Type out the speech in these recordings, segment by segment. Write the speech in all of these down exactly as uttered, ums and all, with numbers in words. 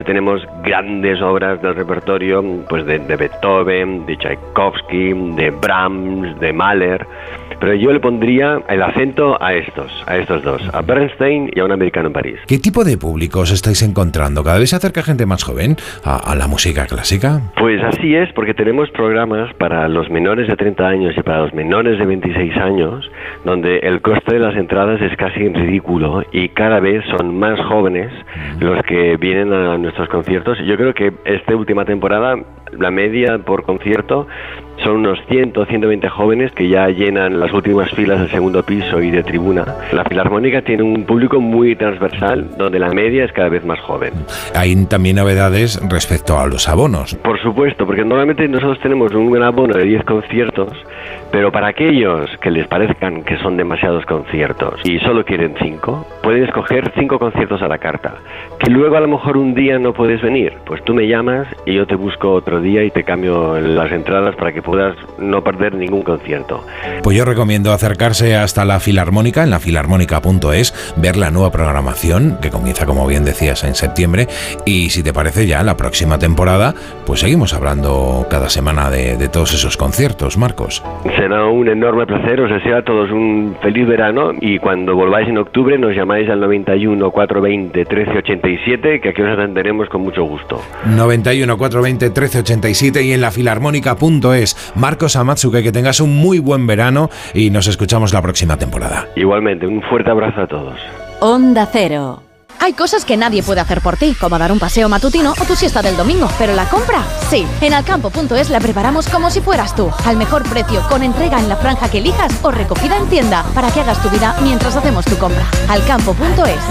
Tenemos grandes obras del repertorio, pues de, de Beethoven, de Tchaikovsky, de Brahms, de Mahler, pero yo le pondría el acento a estos, a estos dos, a Bernstein y a un americano en París. ¿Qué tipo de público os estáis encontrando? ¿Cada vez se acerca gente más joven a, a la música clásica? Pues así es, porque tenemos programas para los menores de treinta años y para los menores de veintiséis años, donde el coste de las entradas es casi ridículo y cada vez son más jóvenes los que vienen a nuestros conciertos. Yo creo que esta última temporada la media por concierto son unos cien, ciento veinte jóvenes que ya llenan las últimas filas del segundo piso y de tribuna. La Filarmónica tiene un público muy transversal, donde la media es cada vez más joven. Hay también novedades respecto a los abonos. Por supuesto, porque normalmente nosotros tenemos un abono de diez conciertos, pero para aquellos que les parezcan que son demasiados conciertos y solo quieren cinco, pueden escoger cinco conciertos a la carta. Que luego a lo mejor un día no puedes venir, pues tú me llamas y yo te busco otro día y te cambio las entradas para que puedas no perder ningún concierto. Pues yo recomiendo acercarse hasta la Filarmónica, en la filarmónica punto es, ver la nueva programación, que comienza, como bien decías, en septiembre, y si te parece ya la próxima temporada, pues seguimos hablando cada semana de, de todos esos conciertos, Marcos. Será un enorme placer, os deseo a todos un feliz verano y cuando volváis en octubre nos llamáis al noventa y uno, cuatrocientos veinte, trece ochenta y siete, que aquí os atenderemos con mucho gusto. noventa y uno, cuatrocientos veinte, trece ochenta y siete y en la filarmónica punto es. Marcos Amatsuke, que tengas un muy buen verano y nos escuchamos la próxima temporada. Igualmente, un fuerte abrazo a todos. Onda Cero. Hay cosas que nadie puede hacer por ti, como dar un paseo matutino o tu siesta del domingo, pero la compra, sí. En alcampo punto es la preparamos como si fueras tú, al mejor precio, con entrega en la franja que elijas o recogida en tienda, para que hagas tu vida mientras hacemos tu compra. alcampo punto es.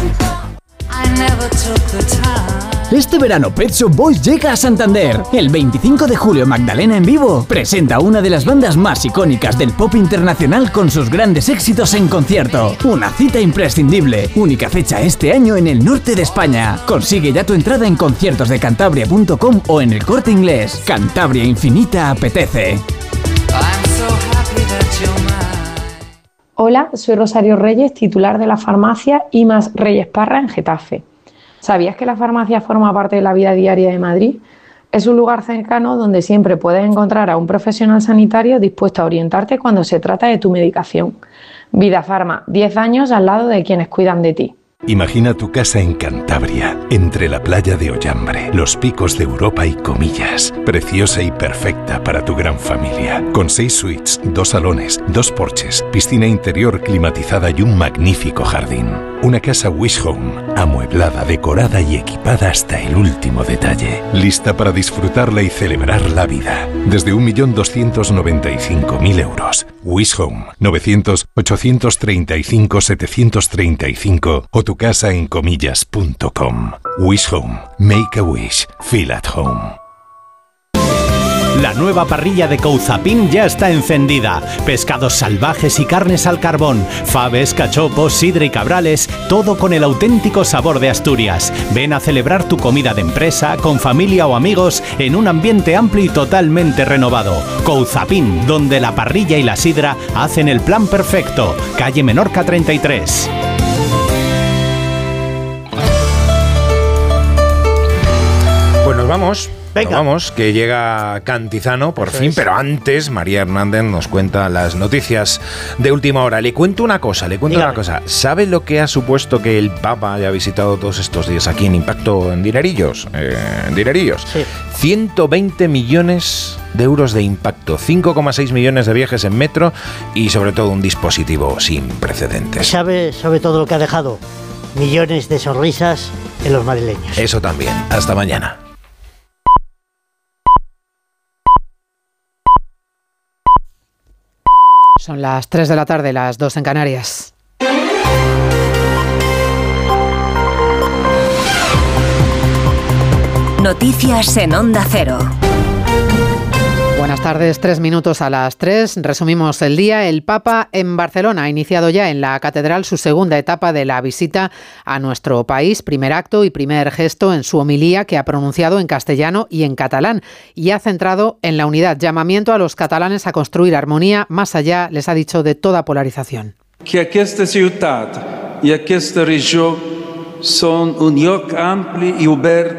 Este verano Pet Shop Boys llega a Santander. El veinticinco de julio Magdalena en vivo presenta una de las bandas más icónicas del pop internacional con sus grandes éxitos en concierto. Una cita imprescindible. Única fecha este año en el norte de España. Consigue ya tu entrada en conciertos de cantabria punto com o en El Corte Inglés. Cantabria Infinita apetece. Hola, soy Rosario Reyes, titular de la farmacia IMAS Reyes Parra en Getafe. ¿Sabías que la farmacia forma parte de la vida diaria de Madrid? Es un lugar cercano donde siempre puedes encontrar a un profesional sanitario dispuesto a orientarte cuando se trata de tu medicación. Vida Farma, diez años al lado de quienes cuidan de ti. Imagina tu casa en Cantabria, entre la playa de Ollambre, los picos de Europa y Comillas. Preciosa y perfecta para tu gran familia. Con seis suites, dos salones, dos porches, piscina interior climatizada y un magnífico jardín. Una casa Wish Home, amueblada, decorada y equipada hasta el último detalle. Lista para disfrutarla y celebrar la vida. Desde un millón doscientos noventa y cinco mil euros. Wish Home, novecientos, ochocientos treinta y cinco, setecientos treinta y cinco o tu casa en comillas punto com. Wish Home. Make a wish. Feel at home. La nueva parrilla de Couzapin ya está encendida. Pescados salvajes y carnes al carbón, faves, cachopos, sidra y cabrales, todo con el auténtico sabor de Asturias. Ven a celebrar tu comida de empresa, con familia o amigos, en un ambiente amplio y totalmente renovado. Couzapin, donde la parrilla y la sidra hacen el plan perfecto. Calle Menorca treinta y tres. Pues nos vamos. Venga. Nos vamos, que llega Cantizano por Eso fin, es. pero antes María Hernández nos cuenta las noticias de última hora. Le cuento una cosa, le cuento Dígame. una cosa. ¿Sabe lo que ha supuesto que el Papa haya visitado todos estos días aquí en Impacto en Dinerillos? Eh, en Dinerillos. Sí. ciento veinte millones de euros de impacto, cinco coma seis millones de viajes en metro y sobre todo un dispositivo sin precedentes. ¿Sabe sobre todo lo que ha dejado? Millones de sonrisas en los madrileños. Eso también. Hasta mañana. Son las tres de la tarde, las dos en Canarias. Noticias en Onda Cero. Buenas tardes, tres minutos a las tres. Resumimos el día. El Papa en Barcelona ha iniciado ya en la Catedral su segunda etapa de la visita a nuestro país. Primer acto y primer gesto en su homilía que ha pronunciado en castellano y en catalán. Y ha centrado en la unidad. Llamamiento a los catalanes a construir armonía más allá, les ha dicho, de toda polarización. Que aquesta ciutat i aquesta regió són un lloc ampli i obert